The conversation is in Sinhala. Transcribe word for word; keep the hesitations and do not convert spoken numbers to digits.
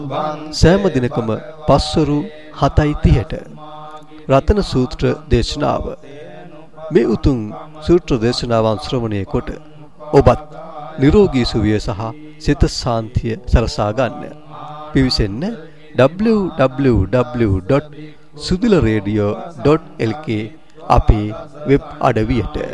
සෑම දිනකම පස්වරු හතයි තිහට රතන සූත්‍ර දේශනාව මේ උතුම් සූත්‍ර දේශනාවන් ශ්‍රවණය කොට ඔබත් නිරෝගී සුවය සහ සිත ශාන්තිය සලසා ගන්න. පිවිසෙන්න w w w dot sudila radio dot l k අපේ වෙබ් අඩවියට.